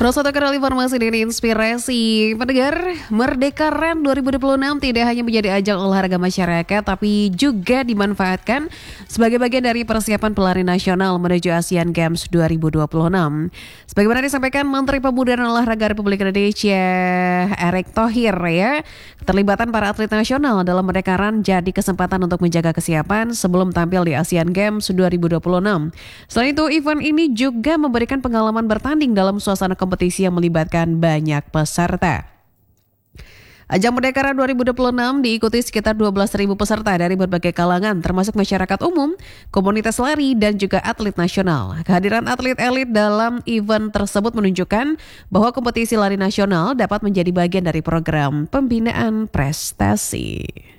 Satu kali informasi dari inspirasi pendengar, Merdeka Run 2026 tidak hanya menjadi ajang olahraga masyarakat tapi juga dimanfaatkan sebagai bagian dari persiapan pelari nasional menuju Asian Games 2026. Sebagaimana disampaikan Menteri Pemuda dan Olahraga Republik Indonesia Erick Thohir ya, keterlibatan para atlet nasional dalam Merdeka Run jadi kesempatan untuk menjaga kesiapan sebelum tampil di Asian Games 2026. Selain itu, event ini juga memberikan pengalaman bertanding dalam suasana kompetisi yang melibatkan banyak peserta. Ajang Merdeka Run 2026 diikuti sekitar 12.000 peserta dari berbagai kalangan termasuk masyarakat umum, komunitas lari, dan juga atlet nasional. Kehadiran atlet elit dalam event tersebut menunjukkan bahwa kompetisi lari nasional dapat menjadi bagian dari program pembinaan prestasi.